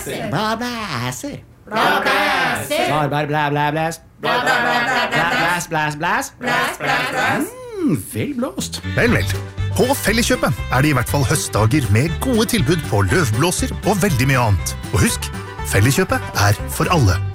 blæser. Hva blæser? Hva blæser. Svalbard blæ blæ blæs. Bla, bla, bla, bla, bla, bla. Blæs blæs blæs. Blæs, blæs, blæs. Vel blåst. Vel. På Felleskjøpet det i hvert fall høstdager med gode tilbud på løvblåser og veldig mye annet. Og husk, Felleskjøpet for alle.